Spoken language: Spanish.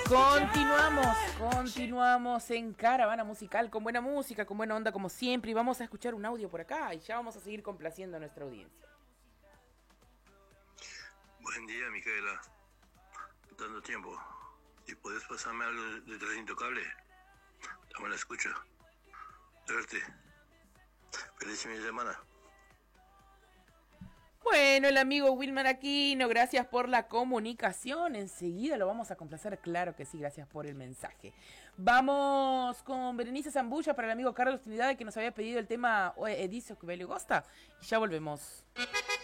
Continuamos en Caravana Musical con buena música, con buena onda como siempre, y vamos a escuchar un audio por acá y ya vamos a seguir complaciendo a nuestra audiencia. Buen día, Micaela. Dando tiempo. Si puedes pasarme algo de Tres Intocable, dame la escucha. Suerte. Feliz fin de semana. Bueno, el amigo Wilmar Aquino, gracias por la comunicación. Enseguida lo vamos a complacer, claro que sí, gracias por el mensaje. Vamos con Berenice Zambulla para el amigo Carlos Trinidad, que nos había pedido el tema Edicio que Gosta. Y ya volvemos.